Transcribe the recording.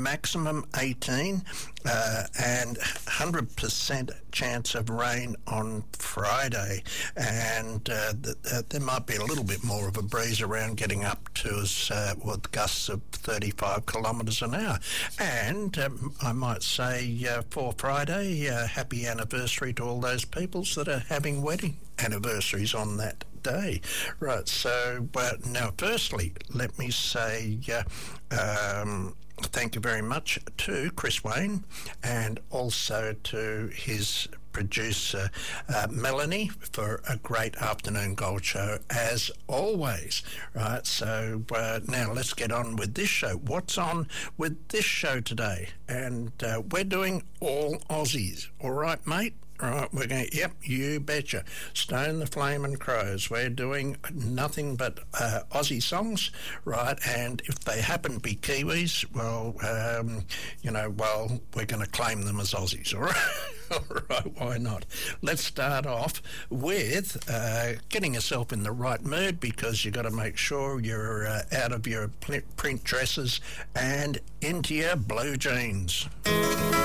maximum 18, and 100% chance of rain on Friday. And there might be a little bit more of a breeze around, getting up to with gusts of 35 kilometres an hour. And I might say for Friday, happy anniversary to all those peoples that are having wedding anniversaries on that day. Right, so now firstly, let me say thank you very much to Chris Wayne, and also to his producer Melanie, for a great afternoon gold show as always. Right, so now let's get on with this show. What's on with this show today? And we're doing all Aussies. All right, mate? Right, we're going, yep, you betcha. Stone the Flamin' Crows. We're doing nothing but Aussie songs, right? And if they happen to be Kiwis, well, well, we're going to claim them as Aussies, all right? All right, why not? Let's start off with getting yourself in the right mood, because you've got to make sure you're out of your print dresses and into your blue jeans.